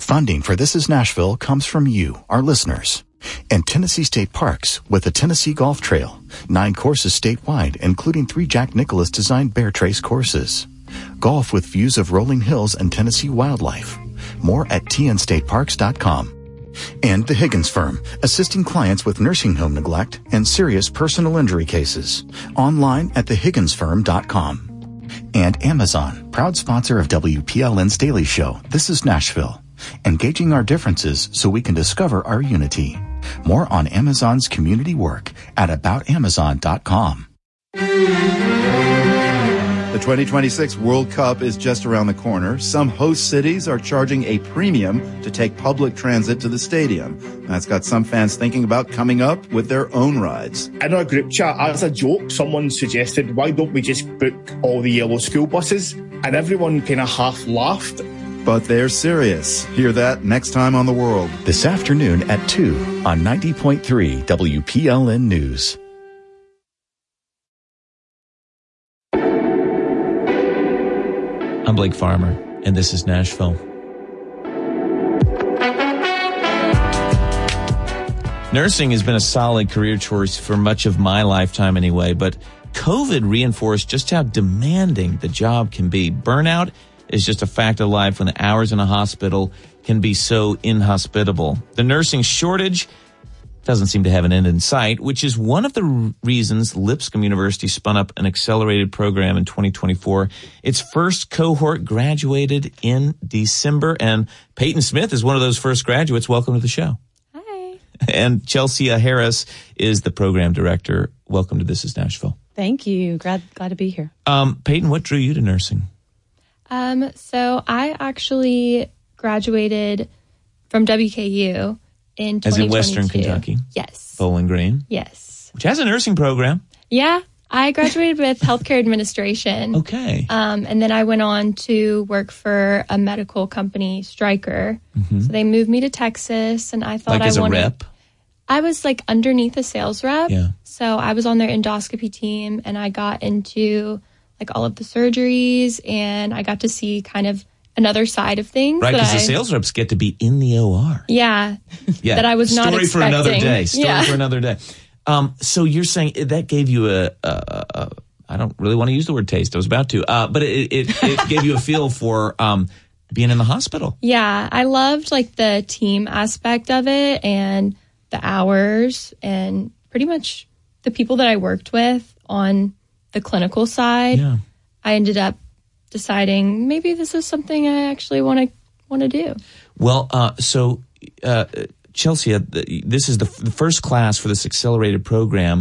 Funding for This Is Nashville comes from you, our listeners. And Tennessee State Parks with the Tennessee Golf Trail. 9 courses statewide, including 3 Jack Nicklaus designed Bear Trace courses. Golf with views of rolling hills and Tennessee wildlife. More at tnstateparks.com. And the Higgins Firm, assisting clients with nursing home neglect and serious personal injury cases. Online at thehigginsfirm.com. And Amazon, proud sponsor of WPLN's Daily Show, This Is Nashville. Engaging our differences so we can discover our unity. More on Amazon's community work at aboutamazon.com. The 2026 World Cup is just around the corner. Some host cities are charging a premium to take public transit to the stadium. That's got some fans thinking about coming up with their own rides. In our group chat, as a joke, someone suggested, why don't we just book all the yellow school buses? And everyone kind of half laughed. But they're serious. Hear that next time on The World. This afternoon at 2 on 90.3 WPLN News. I'm Blake Farmer, and this is Nashville. Nursing has been a solid career choice for much of my lifetime anyway, but COVID reinforced just how demanding the job can be. Burnout is just a fact of life when the hours in a hospital can be so inhospitable. The nursing shortage doesn't seem to have an end in sight, which is one of the reasons Lipscomb University spun up an accelerated program in 2024. Its first cohort graduated in December, and Peyton Smith is one of those first graduates. Welcome to the show. Hi. And Chelsea Harris is the program director. Welcome to This Is Nashville. Thank you. Glad to be here. Peyton, what drew you to nursing? So I actually graduated from WKU in 2022. As in Western Kentucky? Yes. Bowling Green? Yes. Which has a nursing program. Yeah. I graduated with healthcare administration. Okay. And then I went on to work for a medical company, Stryker. Mm-hmm. So they moved me to Texas, and I thought as a rep? I was like underneath a sales rep. Yeah. So I was on their endoscopy team, and I got into like all of the surgeries, and I got to see kind of another side of things. Right, because the sales reps get to be in the OR. Yeah. That I was not expecting. For another day. For another day. So you're saying that gave you I don't really want to use the word taste. I was about to. But it gave you a feel for being in the hospital. Yeah. I loved like the team aspect of it and the hours and pretty much the people that I worked with on the clinical side. Yeah. I ended up deciding maybe this is something I actually want to do. Well, Chelsea, this is the first class for this accelerated program.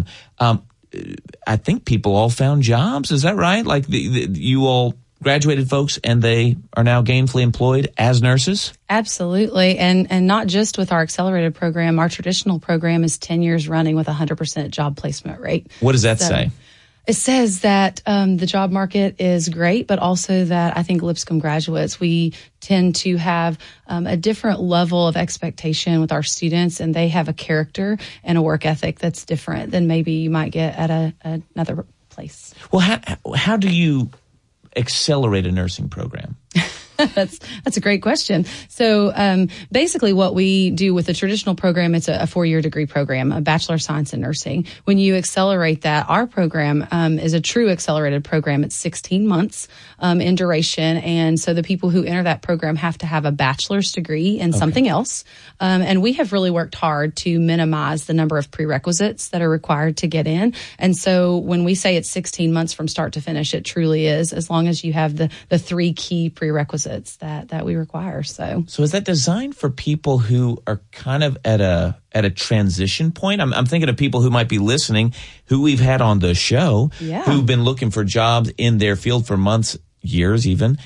I think people all found jobs. Is that right? Like you all graduated folks and they are now gainfully employed as nurses? Absolutely. And not just with our accelerated program. Our traditional program is 10 years running with 100% job placement rate. What does that say? It says that the job market is great, but also that I think Lipscomb graduates, we tend to have a different level of expectation with our students, and they have a character and a work ethic that's different than maybe you might get at another place. Well, how do you accelerate a nursing program? That's a great question. So basically what we do with the traditional program, it's a 4-year degree program, a Bachelor of Science in Nursing. When you accelerate that, our program is a true accelerated program. It's 16 months in duration. And so the people who enter that program have to have a bachelor's degree in something else. And we have really worked hard to minimize the number of prerequisites that are required to get in. And so when we say it's 16 months from start to finish, it truly is, as long as you have the 3 key prerequisites that we require. So is that designed for people who are kind of at a transition point? I'm thinking of people who might be listening, who we've had on the show, who've been looking for jobs in their field for months, years even,